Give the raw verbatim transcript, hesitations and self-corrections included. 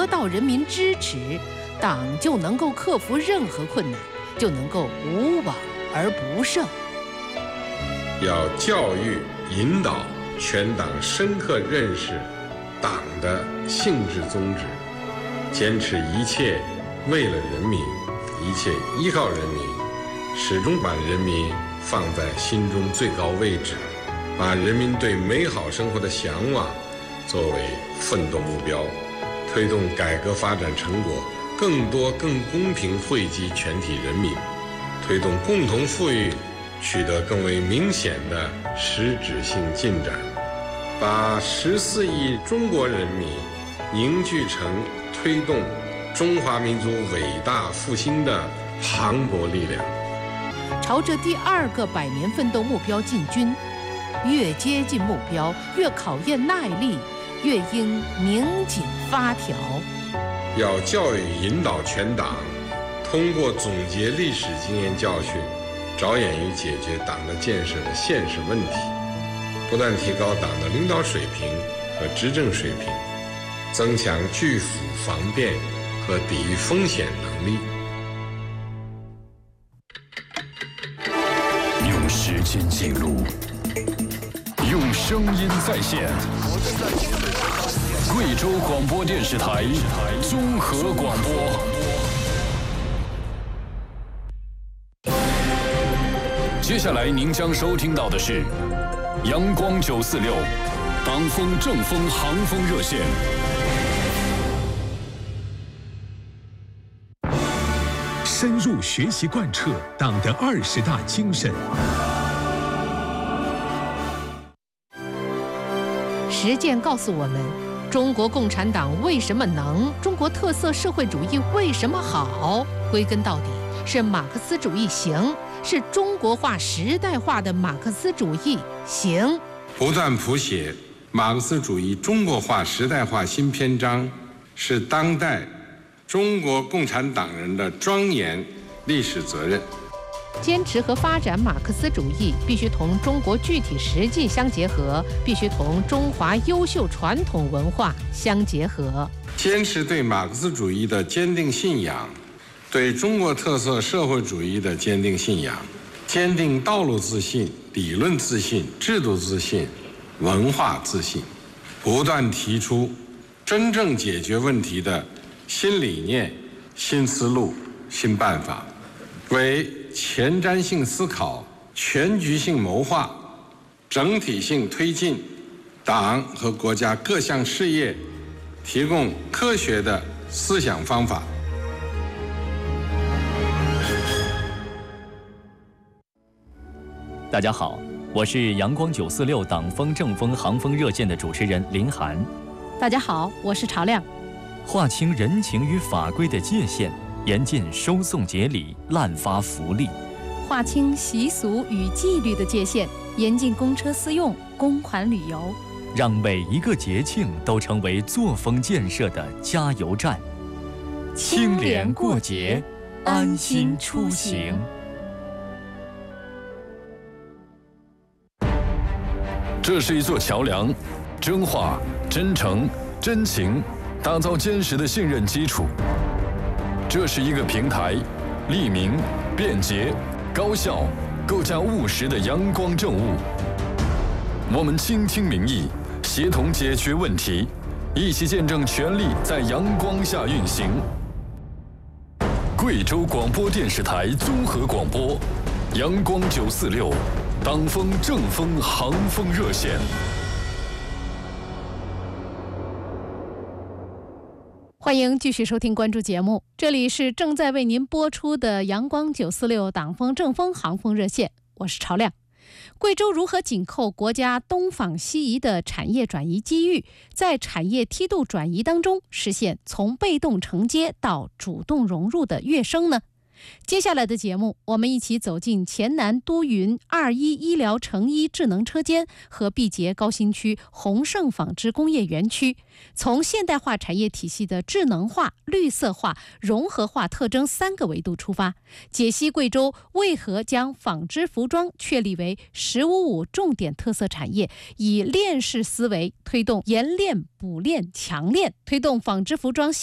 得到人民支持，党就能够克服任何困难，就能够无往而不胜。 要教育引导全党深刻认识党的性质宗旨，坚持一切为了人民，一切依靠人民，始终把人民放在心中最高位置，把人民对美好生活的向往作为奋斗目标，推动改革发展成果更多更公平惠及全体人民，推动共同富裕取得更为明显的实质性进展，把十四亿中国人民凝聚成推动中华民族伟大复兴的磅礴力量。 朝着第二个百年奋斗目标进军，越接近目标，越考验耐力，越应拧紧发条。 要教育引导全党，通过总结历史经验教训，着眼于解决党的建设的现实问题，不断提高党的领导水平和执政水平，增强拒腐防变和抵御风险能力。 用时间记录，用声音再现。贵州广播电视台综合广播。接下来您将收听到的是阳光九四六党风正风航风热线。 深入学习贯彻党的二十大精神。 实践告诉我们，中国共产党为什么能，中国特色社会主义为什么好？归根到底是马克思主义行，是中国化时代化的马克思主义行。 不断谱写马克思主义中国化时代化新篇章，是当代中国共产党人的庄严历史责任。 坚持和发展马克思主义，必须同中国具体实际相结合，必须同中华优秀传统文化相结合。 坚持对马克思主义的坚定信仰，对中国特色社会主义的坚定信仰，坚定道路自信、理论自信、制度自信、文化自信，不断提出真正解决问题的新理念、新思路、新办法，为前瞻性思考、全局性谋划、整体性推进党和国家各项事业提供科学的思想方法。 大家好，我是阳光九四六党风正风航风热线的主持人林涵。 大家好，我是曹亮。 划清人情与法规的界限，严禁收送节礼、滥发福利； 划清习俗与纪律的界限，严禁公车私用、公款旅游， 让每一个节庆都成为作风建设的加油站。清廉过节，安心出行。 这是一座桥梁，真话、真诚、真情，打造坚实的信任基础。这是一个平台，利民、便捷、高效，构架务实的阳光政务。我们倾听民意，协同解决问题，一起见证权力在阳光下运行。贵州广播电视台综合广播，阳光九四六。党风正风航风热线。 欢迎继续收听关注节目，这里是正在为您播出的阳光九四六党风正风航风热线，我是曹亮。贵州如何紧扣国家东仿西移的产业转移机遇，在产业梯度转移当中实现从被动承接到主动融入的跃升呢？接下来的节目，我们一起走进黔南都匀二一医疗成衣智能车间和毕节高新区宏盛纺织工业园区，从现代化产业体系的智能化、绿色化、融合化特征三个维度出发，解析贵州为何将纺织服装确立为“十五五”重点特色产业，以链式思维推动研链、补链、强链，推动纺织服装